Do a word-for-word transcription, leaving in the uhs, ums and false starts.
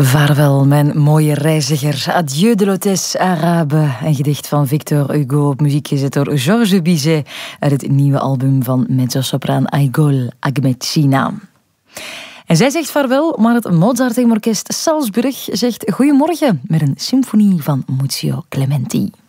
Vaarwel, mijn mooie reiziger. Adieu de l'hôtesse arabe. Een gedicht van Victor Hugo, op muziek gezet door Georges Bizet uit het nieuwe album van mezzosopraan Aigul Agmetchina. En zij zegt vaarwel, maar het Mozarteumorkest Salzburg zegt goedemorgen met een symfonie van Muzio Clementi.